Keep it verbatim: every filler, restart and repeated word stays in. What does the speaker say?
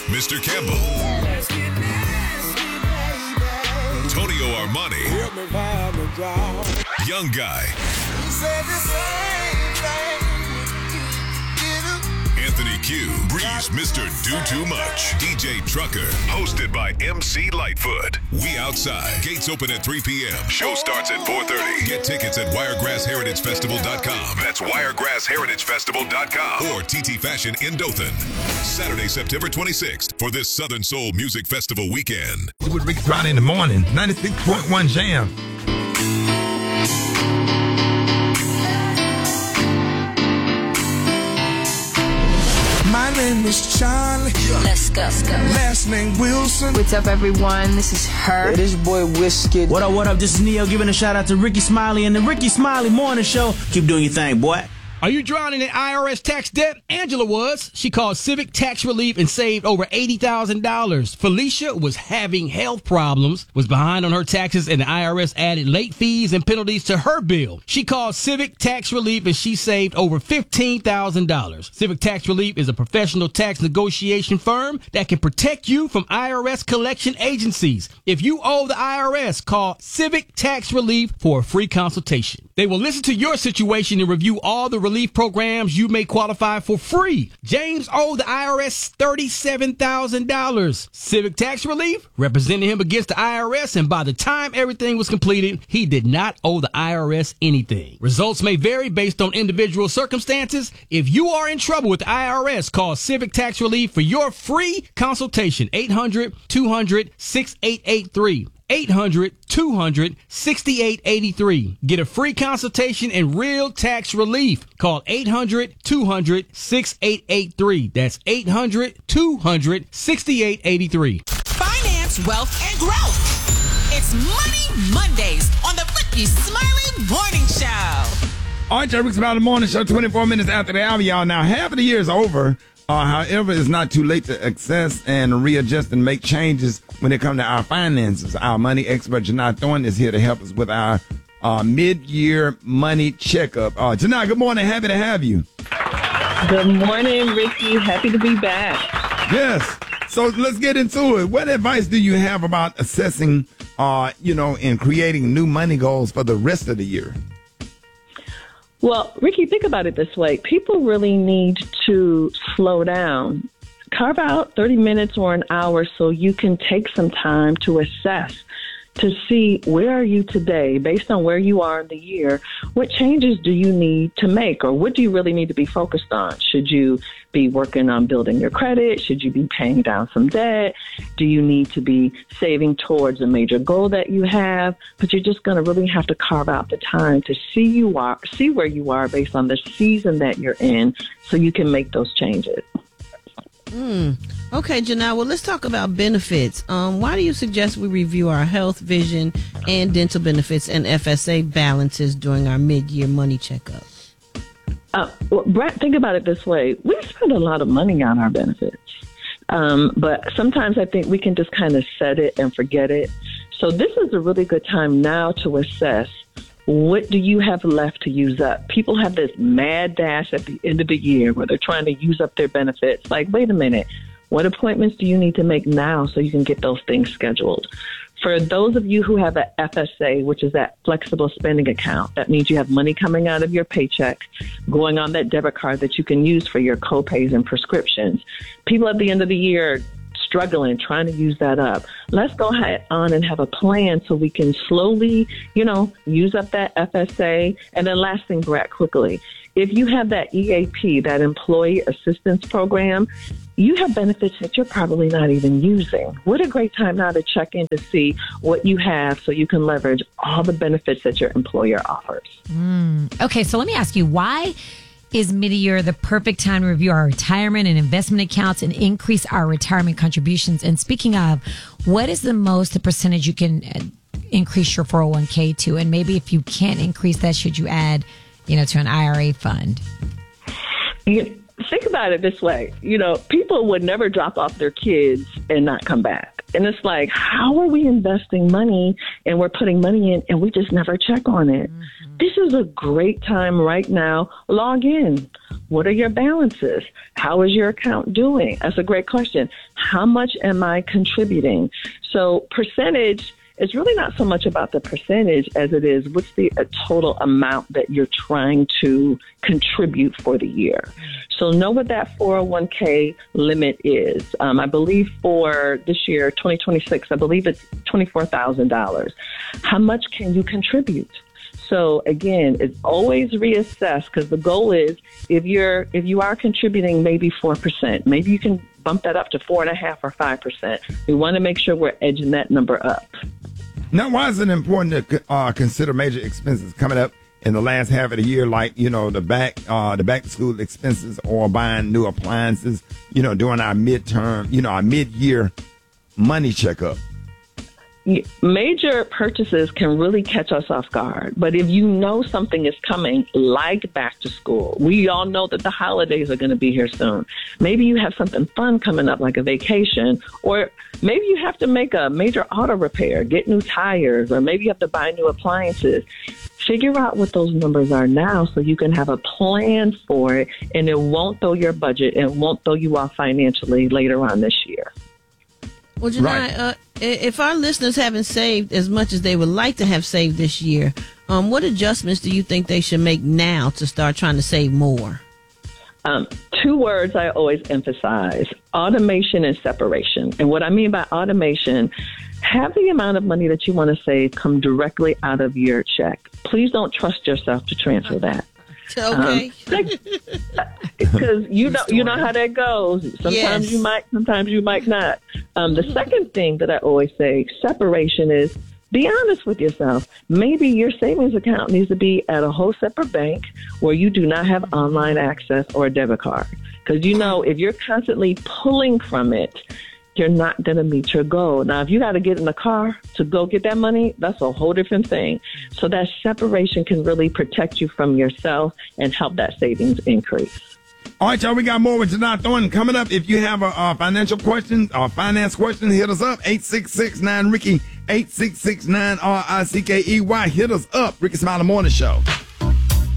Mister Campbell, Tonio Armani, Young Guy, Anthony Q, Breeze, Mister Do Too Much, D J Trucker, hosted by M C Lightfoot. We outside. Gates open at three p.m. Show starts at four thirty. Get tickets at wiregrass heritage festival dot com. That's wiregrass heritage festival dot com. Or T T Fashion in Dothan. Saturday, September twenty-sixth for this Southern Soul Music Festival weekend. With Ricky Friday in the morning, ninety-six point one Jam. My name is Charlie. Let's go. Let's go. Last name Wilson. What's up, everyone? This is her. Hey, this boy Whiskey. What up, what up? This is Neo giving a shout out to Ricky Smiley and the Ricky Smiley Morning Show. Keep doing your thing, boy. Are you drowning in I R S tax debt? Angela was. She called Civic Tax Relief and saved over eighty thousand dollars. Felicia was having health problems, was behind on her taxes, and the I R S added late fees and penalties to her bill. She called Civic Tax Relief and she saved over fifteen thousand dollars. Civic Tax Relief is a professional tax negotiation firm that can protect you from I R S collection agencies. If you owe the I R S, call Civic Tax Relief for a free consultation. They will listen to your situation and review all the relief programs you may qualify for free. James owed the I R S thirty-seven thousand dollars. Civic Tax Relief represented him against the I R S, and by the time everything was completed, he did not owe the I R S anything. Results may vary based on individual circumstances. If you are in trouble with the I R S, call Civic Tax Relief for your free consultation. eight hundred, two hundred, sixty-eight eighty-three. eight hundred, two hundred, sixty-eight eighty-three. Get a free consultation and real tax relief. Call eight hundred, two hundred, sixty-eight eighty-three. That's eight hundred, two hundred, sixty-eight eighty-three. Finance, wealth, and growth. It's Money Mondays on the Ricky Smiley Morning Show. All right, y'all, Ricky Smiley Morning Show, twenty-four minutes after the hour, y'all. Now, half of the year is over. Uh, however, it's not too late to access and readjust and make changes when it comes to our finances. Our money expert, Janai Thornton, is here to help us with our uh, mid-year money checkup. Uh, Janai, good morning. Happy to have you. Good morning, Ricky. Happy to be back. Yes. So let's get into it. What advice do you have about assessing, uh, you know, and creating new money goals for the rest of the year? Well, Ricky, think about it this way. People really need to slow down. Carve out thirty minutes or an hour so you can take some time to assess, to see where are you today based on where you are in the year. What changes do you need to make, or what do you really need to be focused on? Should you be working on building your credit? Should you be paying down some debt? Do you need to be saving towards a major goal that you have? But you're just going to really have to carve out the time to see you are, see where you are based on the season that you're in, so you can make those changes. Mm. Okay, Janai, well, let's talk about benefits. Um, why do you suggest we review our health, vision, and dental benefits and F S A balances during our mid-year money checkup? Uh, well, Brett, think about it this way. We spend a lot of money on our benefits. Um, but sometimes I think we can just kind of set it and forget it. So this is a really good time now to assess, what do you have left to use up? People have this mad dash at the end of the year where they're trying to use up their benefits. Like, wait a minute, what appointments do you need to make now so you can get those things scheduled? For those of you who have an F S A, which is that flexible spending account, that means you have money coming out of your paycheck going on that debit card that you can use for your co-pays and prescriptions. People at the end of the year struggling, trying to use that up. Let's go ahead on and have a plan so we can slowly, you know, use up that F S A. And then last thing, Brett, quickly, if you have that E A P, that Employee Assistance Program, you have benefits that you're probably not even using. What a great time now to check in to see what you have so you can leverage all the benefits that your employer offers. Mm. Okay, so let me ask you, why is mid-year the perfect time to review our retirement and investment accounts and increase our retirement contributions? And speaking of, what is the most the percentage you can increase your four oh one k to? And maybe if you can't increase that, should you add, you know, to an I R A fund? You, think about it this way. You know, people would never drop off their kids and not come back. And it's like, how are we investing money and we're putting money in and we just never check on it? Mm-hmm. This is a great time right now. Log in. What are your balances? How is your account doing? That's a great question. How much am I contributing? So percentage, it's really not so much about the percentage as it is what's the uh, total amount that you're trying to contribute for the year. So know what that four oh one k limit is. Um, I believe for this year, twenty twenty-six, I believe it's twenty-four thousand dollars. How much can you contribute? So again, it's always reassess, because the goal is if you're if you are contributing maybe four percent, maybe you can bump that up to four and a half or five percent. We want to make sure we're edging that number up. Now, why is it important to uh, consider major expenses coming up in the last half of the year, like, you know, the back uh, the back to school expenses or buying new appliances, you know, during our midterm, you know, our mid-year money checkup? Major purchases can really catch us off guard. But if you know something is coming, like back to school, we all know that the holidays are going to be here soon. Maybe you have something fun coming up, like a vacation, or maybe you have to make a major auto repair, get new tires, or maybe you have to buy new appliances. Figure out what those numbers are now so you can have a plan for it, and it won't throw your budget and won't throw you off financially later on this year. Well, Janai, right. uh, if our listeners haven't saved as much as they would like to have saved this year, um, what adjustments do you think they should make now to start trying to save more? Um, two words I always emphasize: automation and separation. And what I mean by automation, have the amount of money that you want to save come directly out of your check. Please don't trust yourself to transfer that. Okay. Because um, you know you know how that goes. Sometimes yes. you might, sometimes you might not. Um, the second thing that I always say, separation, is be honest with yourself. Maybe your savings account needs to be at a whole separate bank where you do not have online access or a debit card. Because you know, if you're constantly pulling from it, you're not going to meet your goal. Now, if you got to get in the car to go get that money, that's a whole different thing. So that separation can really protect you from yourself and help that savings increase. All right, y'all, we got more with Janai Thornton coming up. If you have a, a financial question or finance question, hit us up, eight six six nine Ricky, eight six six nine R I C K E Y. Hit us up, Ricky Smiley Morning Show.